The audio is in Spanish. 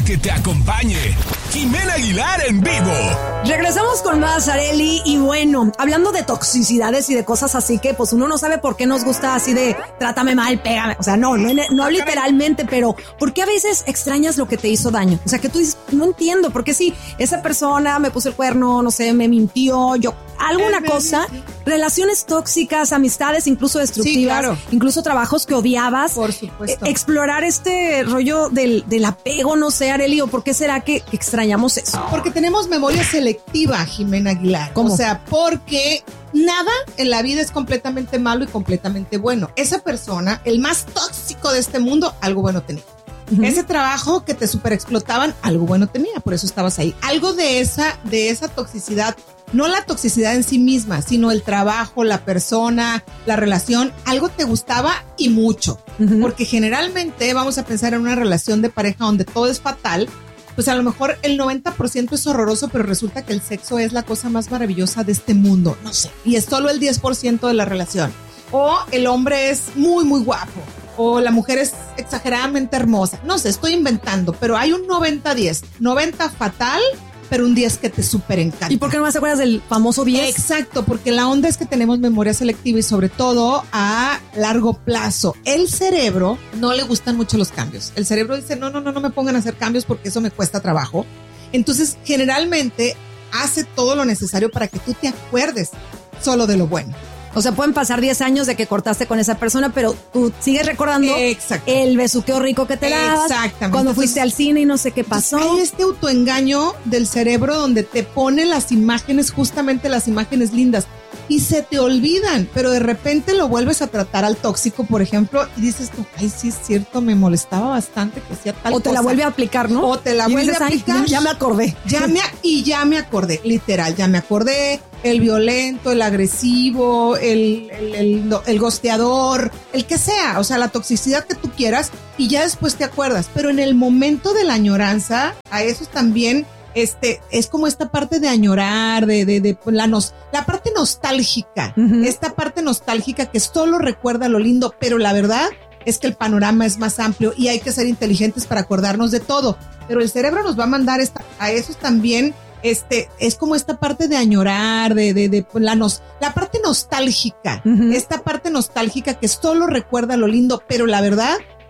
que te acompañe. Jimena Aguilar en vivo. Regresamos con más, Arely, y bueno, hablando de toxicidades y de cosas así que pues uno no sabe por qué nos gusta así de trátame mal, pégame, o sea, no literalmente, pero ¿por qué a veces extrañas lo que te hizo daño? O sea, que tú dices, no entiendo, porque si esa persona me puso el cuerno, no sé, me mintió, alguna cosa, relaciones tóxicas, amistades incluso destructivas, sí, claro, incluso trabajos que odiabas. Por supuesto. Explorar este rollo del apego, no sé, Arely, o por qué será que extrañamos eso. Porque tenemos memoria selectiva, Jimena Aguilar. ¿Cómo? O sea, porque nada en la vida es completamente malo y completamente bueno. Esa persona, el más tóxico de este mundo, algo bueno tenía. Uh-huh. Ese trabajo que te superexplotaban, algo bueno tenía, por eso estabas ahí. Algo de esa toxicidad, no la toxicidad en sí misma, sino el trabajo, la persona, la relación, algo te gustaba y mucho. Uh-huh. Porque generalmente vamos a pensar en una relación de pareja donde todo es fatal, pues a lo mejor el 90% es horroroso, pero resulta que el sexo es la cosa más maravillosa de este mundo, no sé, y es solo el 10% de la relación. O el hombre es muy, muy guapo, o la mujer es exageradamente hermosa, no sé, estoy inventando, pero hay un 90-10, 90 fatal, pero un 10 que te súper encanta. ¿Y por qué no más te acuerdas del famoso 10? Exacto, porque la onda es que tenemos memoria selectiva y sobre todo a largo plazo. El cerebro no le gustan mucho los cambios. El cerebro dice, no me pongan a hacer cambios porque eso me cuesta trabajo. Entonces, generalmente hace todo lo necesario para que tú te acuerdes solo de lo bueno. O sea, pueden pasar 10 años de que cortaste con esa persona, pero tú sigues recordando el besuqueo rico que te dabas. Exactamente. Cuando fuiste al cine y no sé qué pasó. Hay este autoengaño del cerebro donde te pone las imágenes, justamente las imágenes lindas, y se te olvidan, pero de repente lo vuelves a tratar al tóxico, por ejemplo, y dices tú, ay, sí es cierto, me molestaba bastante que hacía tal cosa. O te la vuelve a aplicar, ¿no? O te la vuelve a aplicar. Ya me acordé. Ya me acordé, literal, ya me acordé. El violento, el agresivo, el gosteador, el que sea, o sea, la toxicidad que tú quieras, y ya después te acuerdas. Pero en el momento de la añoranza, a esos también es como esta parte de añorar, la parte nostálgica, uh-huh, esta parte nostálgica que solo recuerda lo lindo, pero la verdad es que el panorama es más amplio y hay que ser inteligentes para acordarnos de todo. Pero el cerebro nos va a mandar a esos también. Es como esta parte de añorar, la parte nostálgica, uh-huh, esta parte nostálgica que solo recuerda lo lindo, pero la verdad